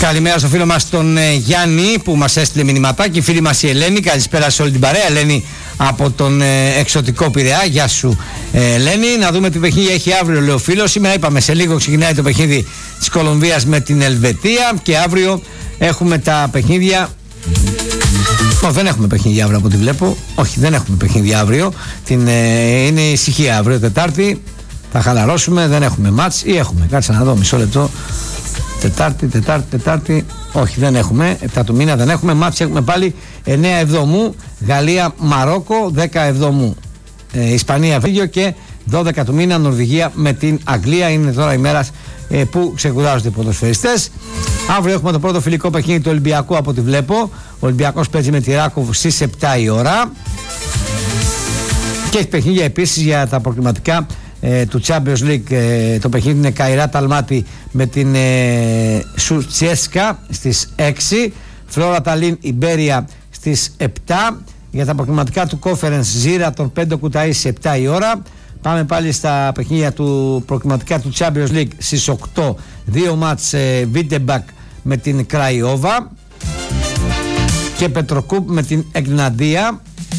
Καλημέρα στο φίλο μας τον Γιάννη που μας έστειλε μηνυματάκι. Φίλη μας η Ελένη, καλησπέρα σε όλη την παρέα. Ελένη από τον εξωτικό Πειραιά. Γεια σου Ελένη. Να δούμε τι παιχνίδι έχει αύριο, λέει ο φίλος. Σήμερα είπαμε σε λίγο ξεκινάει το παιχνίδι της Κολομβίας με την Ελβετία και αύριο έχουμε τα παιχνίδια. Δεν έχουμε παιχνίδια αύριο από ό,τι βλέπω. Όχι, δεν έχουμε παιχνίδια αύριο. Είναι ησυχία αύριο, Τετάρτη. Θα χαλαρώσουμε, δεν έχουμε μάτς ή έχουμε. Κάτσε να δω μισό λεπτό. Τετάρτη. Όχι, δεν έχουμε. 7 του μήνα δεν έχουμε. Μάτς έχουμε πάλι 9 Εβδομού. Γαλλία Μαρόκο 10 Εβδομού. Ισπανία Βέλγιο και 12 του μήνα Νορβηγία με την Αγγλία. Είναι τώρα η μέρα που ξεκουράζονται οι ποδοσφαιριστές. Αύριο έχουμε το πρώτο φιλικό παιχνίδι του Ολυμπιακού από ό,τι βλέπω. Ο Ολυμπιακός παίζει με τη Ράκοβ στις 7 η ώρα. Και έχει παιχνίδια επίσης για τα προκριματικά του Champions League. Το παιχνίδι είναι Καϊράτ Αλμάτι με την Σουτσέσκα στις 6, Φλόρα Ταλίν Ιμπέρια στις 7. Για τα προκριματικά του Conference Ζήρα των 5 Κουταΐ στις 7 η ώρα. Πάμε πάλι στα παιχνίδια του προκριματικά του Champions League στις 8. Δύο μάτς Βίτεμπακ με την Κραϊόβα και Πετροκούπ με την Εγναντία.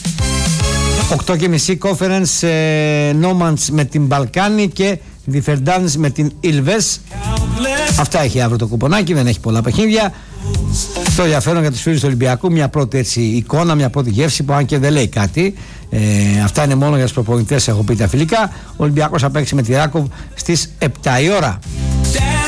8.30 Conference Νόμαντς με την Μπαλκάνη και Διφερντάνς με την Ιλβες. Αυτά έχει αύριο το κουπονάκι, δεν έχει πολλά παιχνίδια. Το ενδιαφέρον για τους φίλους του Ολυμπιακού, μια πρώτη έτσι εικόνα, μια πρώτη γεύση που αν και δεν λέει κάτι. Αυτά είναι μόνο για τους προπονητές, έχω πει τα φιλικά. Ο Ολυμπιακός θα παίξει με τη Ράκοβ στις 7 η ώρα.